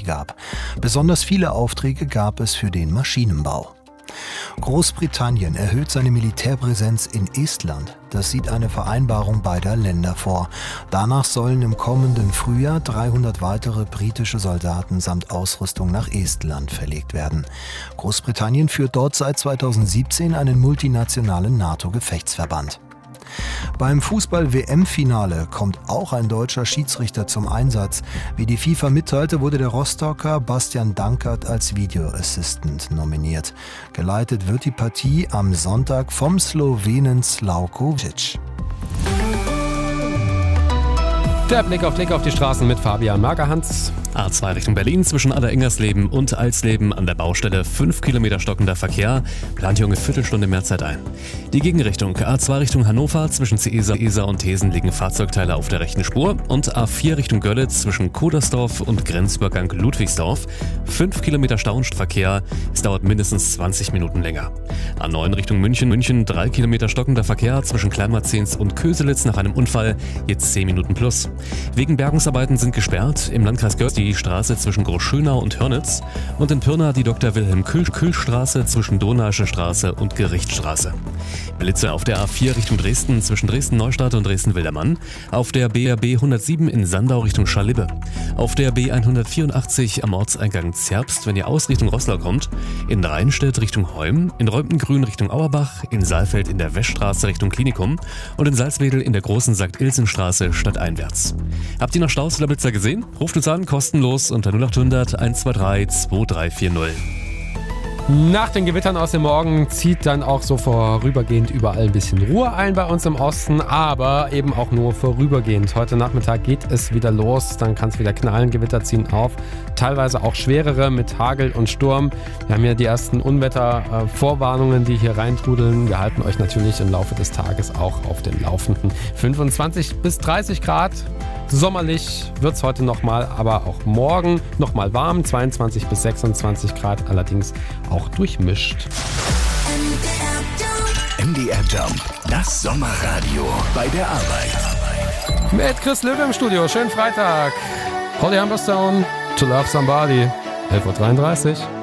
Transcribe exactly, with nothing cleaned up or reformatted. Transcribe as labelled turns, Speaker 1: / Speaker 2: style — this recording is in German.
Speaker 1: gab. Besonders viele Aufträge gab es für den Maschinenbau. Großbritannien erhöht seine Militärpräsenz in Estland. Das sieht eine Vereinbarung beider Länder vor. Danach sollen im kommenden Frühjahr dreihundert weitere britische Soldaten samt Ausrüstung nach Estland verlegt werden. Großbritannien führt dort seit zweitausendsiebzehn einen multinationalen NATO-Gefechtsverband. Beim Fußball-W M-Finale kommt auch ein deutscher Schiedsrichter zum Einsatz. Wie die FIFA mitteilte, wurde der Rostocker Bastian Dankert als Video Assistant nominiert. Geleitet wird die Partie am Sonntag vom Slowenen Slavko Žižić.
Speaker 2: Der Blick auf Blick auf die Straßen mit Fabian Magerhans.
Speaker 3: A zwei Richtung Berlin zwischen Aller-Ingersleben und Alsleben an der Baustelle. fünf Kilometer stockender Verkehr. Plant hier ungefähr Viertelstunde mehr Zeit ein. Die Gegenrichtung A zwei Richtung Hannover zwischen Ceesa und Thesen liegen Fahrzeugteile auf der rechten Spur. Und A vier Richtung Görlitz zwischen Kudersdorf und Grenzübergang Ludwigsdorf. fünf Kilometer Stauenverkehr. Es dauert mindestens zwanzig Minuten länger. A neun Richtung München. München drei Kilometer stockender Verkehr zwischen Kleinmarzens und Köselitz nach einem Unfall. Jetzt zehn Minuten plus. Wegen Bergungsarbeiten sind gesperrt im Landkreis Görlitz die Straße zwischen Großschönau und Hörnitz und in Pirna die Doktor Wilhelm Kühl-Straße zwischen Donaische Straße und Gerichtsstraße. Blitze auf der A vier Richtung Dresden zwischen Dresden-Neustadt und Dresden-Wildermann, auf der B R B hundertsieben in Sandau Richtung Scharlibbe, auf der B hundertvierundachtzig am Ortseingang Zerbst, wenn ihr aus Richtung Roßlau kommt, in Rheinstedt Richtung Heum, in Reutengrün Richtung Auerbach, in Saalfeld in der Weststraße Richtung Klinikum und in Salzwedel in der großen Sankt Ilsen-Straße stadteinwärts. Habt ihr noch Staus oder Blitzer gesehen? Ruft uns an, kostenlos unter null acht hundert eins zwei drei zwei drei vier null.
Speaker 2: Nach den Gewittern aus dem Morgen zieht dann auch so vorübergehend überall ein bisschen Ruhe ein bei uns im Osten, aber eben auch nur vorübergehend. Heute Nachmittag geht es wieder los, dann kann es wieder knallen, Gewitter ziehen auf, teilweise auch schwerere mit Hagel und Sturm. Wir haben ja die ersten Unwetter-Vorwarnungen, die hier reintrudeln. Wir halten euch natürlich im Laufe des Tages auch auf dem Laufenden. fünfundzwanzig bis dreißig Grad. Sommerlich wird es heute nochmal, aber auch morgen nochmal warm, zweiundzwanzig bis sechsundzwanzig Grad, allerdings auch durchmischt.
Speaker 4: M D R Jump, das Sommerradio bei der Arbeit.
Speaker 2: Mit Chris Löwe im Studio, schönen Freitag. Holly Humberstone, To Love Somebody, elf Uhr dreiunddreißig.